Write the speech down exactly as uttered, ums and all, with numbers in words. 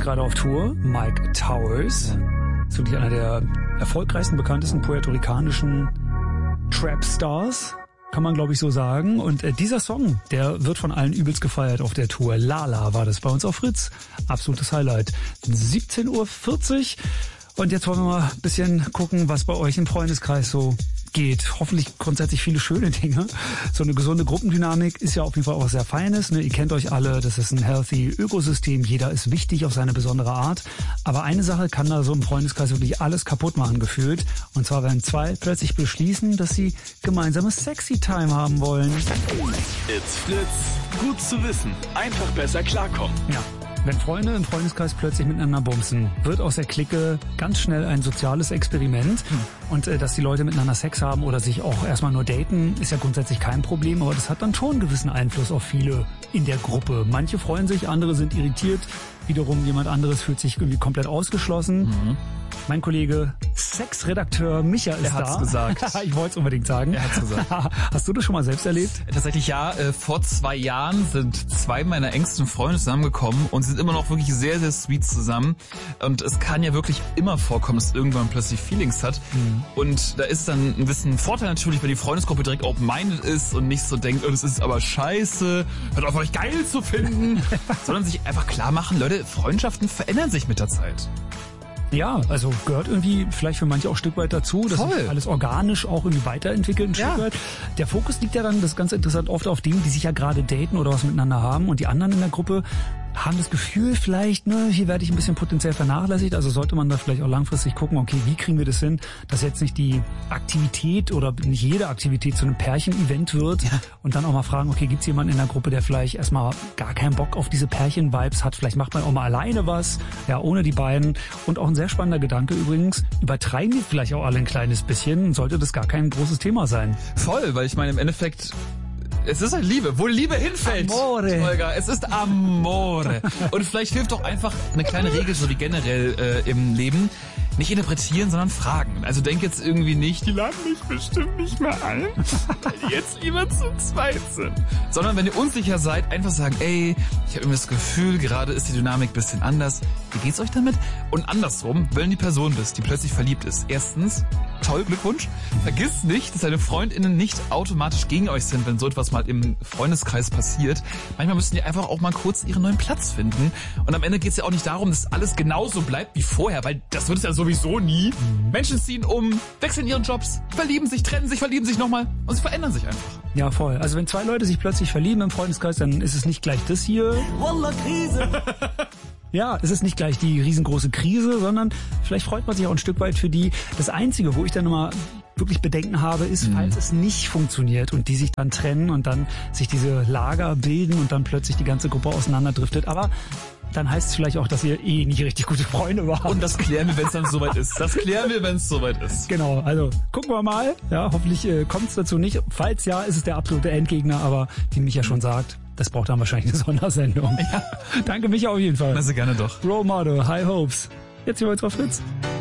gerade auf Tour, Mike Towers. Ist wirklich einer der erfolgreichsten, bekanntesten puerto-ricanischen Trap-Stars, kann man glaube ich so sagen. Und äh, dieser Song, der wird von allen übelst gefeiert auf der Tour. Lala war das bei uns auf Fritz. Absolutes Highlight. siebzehn Uhr vierzig. Und jetzt wollen wir mal ein bisschen gucken, was bei euch im Freundeskreis so geht. Hoffentlich grundsätzlich viele schöne Dinge. So eine gesunde Gruppendynamik ist ja auf jeden Fall auch was sehr Feines. Ne? Ihr kennt euch alle, das ist ein healthy Ökosystem. Jeder ist wichtig auf seine besondere Art. Aber eine Sache kann da so im Freundeskreis wirklich alles kaputt machen gefühlt. Und zwar, wenn zwei plötzlich beschließen, dass sie gemeinsames Sexy-Time haben wollen. It's Fritz. Gut zu wissen. Einfach besser klarkommen. Ja. Wenn Freunde im Freundeskreis plötzlich miteinander bumsen, wird aus der Clique ganz schnell ein soziales Experiment. Hm. Und äh, dass die Leute miteinander Sex haben oder sich auch erstmal nur daten, ist ja grundsätzlich kein Problem. Aber das hat dann schon einen gewissen Einfluss auf viele in der Gruppe. Manche freuen sich, andere sind irritiert. Wiederum jemand anderes fühlt sich irgendwie komplett ausgeschlossen. Mhm. Mein Kollege Sexredakteur Micha ist da. Er hat's gesagt. Ich wollte es unbedingt sagen. Er hat's gesagt. Hast du das schon mal selbst erlebt? Tatsächlich ja. Äh, vor zwei Jahren sind zwei meiner engsten Freunde zusammengekommen und sind immer noch wirklich sehr, sehr sweet zusammen. Und es kann ja wirklich immer vorkommen, dass irgendwann plötzlich Feelings hat. Mhm. Und da ist dann ein bisschen Vorteil natürlich, weil die Freundesgruppe direkt open-minded ist und nicht so denkt, oh, das ist aber scheiße, hört auf euch geil zu finden, sondern sich einfach klar machen, Leute, Freundschaften verändern sich mit der Zeit. Ja, also gehört irgendwie vielleicht für manche auch ein Stück weit dazu, dass sich alles organisch auch irgendwie weiterentwickelt ein ja. Stück weit. Der Fokus liegt ja dann, das ist ganz interessant, oft auf denen, die sich ja gerade daten oder was miteinander haben, und die anderen in der Gruppe haben das Gefühl vielleicht, ne, hier werde ich ein bisschen potenziell vernachlässigt, also sollte man da vielleicht auch langfristig gucken, okay, wie kriegen wir das hin, dass jetzt nicht die Aktivität oder nicht jede Aktivität zu einem Pärchen-Event wird, ja. Und dann auch mal fragen, okay, gibt's jemanden in der Gruppe, der vielleicht erstmal gar keinen Bock auf diese Pärchen-Vibes hat, vielleicht macht man auch mal alleine was, ja, ohne die beiden. Und auch ein sehr spannender Gedanke übrigens, übertreiben die vielleicht auch alle ein kleines bisschen, sollte das gar kein großes Thema sein. Voll, weil ich meine, im Endeffekt, es ist halt Liebe, wo Liebe hinfällt. Amore. Holger, es ist Amore. Und vielleicht hilft doch einfach eine kleine Regel, so wie generell äh, im Leben. Nicht interpretieren, sondern fragen. Also denk jetzt irgendwie nicht, die laden mich bestimmt nicht mehr ein, weil die jetzt lieber zu zweit sind. Sondern wenn ihr unsicher seid, einfach sagen, ey, ich habe irgendwie das Gefühl, gerade ist die Dynamik ein bisschen anders. Wie geht's euch damit? Und andersrum, wenn die Person bist, die plötzlich verliebt ist. Erstens, toll, Glückwunsch. Vergiss nicht, dass deine FreundInnen nicht automatisch gegen euch sind, wenn so etwas mal im Freundeskreis passiert. Manchmal müssen die einfach auch mal kurz ihren neuen Platz finden. Und am Ende geht's ja auch nicht darum, dass alles genauso bleibt wie vorher, weil das wird es ja sowieso nie. Mhm. Menschen ziehen um, wechseln ihren Jobs, verlieben sich, trennen sich, verlieben sich nochmal und sie verändern sich einfach. Ja, voll. Also wenn zwei Leute sich plötzlich verlieben im Freundeskreis, dann ist es nicht gleich das hier. Wallah, Krise. Ja, es ist nicht gleich die riesengroße Krise, sondern vielleicht freut man sich auch ein Stück weit für die. Das Einzige, wo ich dann immer wirklich Bedenken habe, ist, falls mhm. es nicht funktioniert und die sich dann trennen und dann sich diese Lager bilden und dann plötzlich die ganze Gruppe auseinanderdriftet. Aber dann heißt es vielleicht auch, dass ihr eh nicht richtig gute Freunde wart. Und das klären wir, wenn es dann soweit ist. Das klären wir, wenn es soweit ist. Genau, also gucken wir mal. Ja, hoffentlich äh, kommt es dazu nicht. Falls ja, ist es der absolute Endgegner, aber wie Micha schon sagt, das braucht dann wahrscheinlich eine Sondersendung. Ja. Danke Micha auf jeden Fall. Na, sehr gerne doch. Role Model, High Hopes. Jetzt hier bei uns auf Fritz.